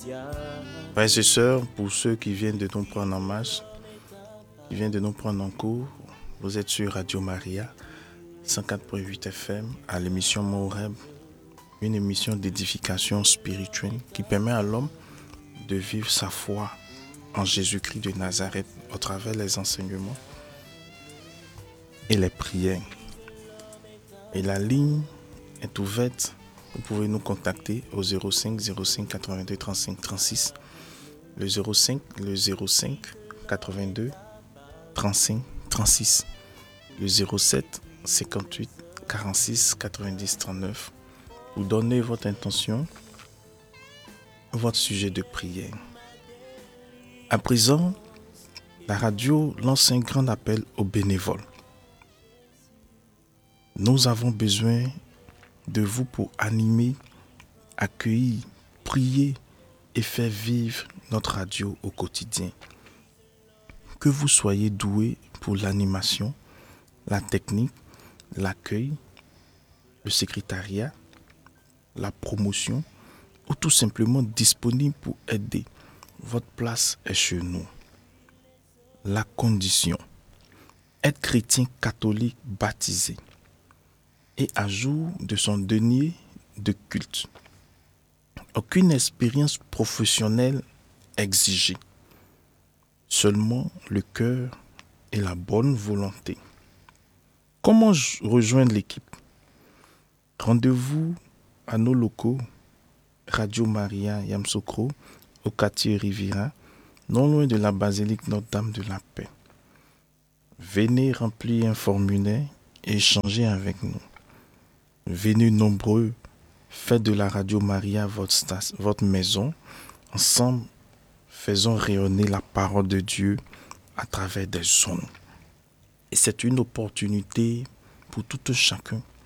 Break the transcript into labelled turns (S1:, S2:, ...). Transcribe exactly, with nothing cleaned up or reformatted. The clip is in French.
S1: Frères et sœurs, pour ceux qui viennent de nous prendre en marche, qui viennent de nous prendre en cours, vous êtes sur Radio Maria, cent quatre point huit F M, à l'émission Moreb, une émission d'édification spirituelle qui permet à l'homme de vivre sa foi en Jésus-Christ de Nazareth au travers des enseignements et les prières. Et la ligne est ouverte. Vous pouvez nous contacter au zéro cinq zéro cinq quatre-vingt-deux trente-cinq trente-six, le zéro cinq, le zéro cinq quatre-vingt-deux trente-cinq trente-six, le zéro sept cinquante-huit quarante-six quatre-vingt-dix trente-neuf, pour donner votre intention, votre sujet de prière. À présent, la radio lance un grand appel aux bénévoles. Nous avons besoin de vous pour animer, accueillir, prier et faire vivre notre radio au quotidien. Que vous soyez doué pour l'animation, la technique, l'accueil, le secrétariat, la promotion ou tout simplement disponible pour aider, votre place est chez nous. La condition, être chrétien catholique baptisé et à jour de son denier de culte. Aucune expérience professionnelle exigée. Seulement le cœur et la bonne volonté. Comment rejoindre l'équipe? Rendez-vous à nos locaux Radio Maria Yamoussoukro au quartier Riviera, non loin de la basilique Notre-Dame de la Paix. Venez remplir un formulaire et échanger avec nous. Venez nombreux, faites de la Radio Maria votre, stas, votre maison. Ensemble, faisons rayonner la parole de Dieu à travers des ondes. Et c'est une opportunité pour tout un chacun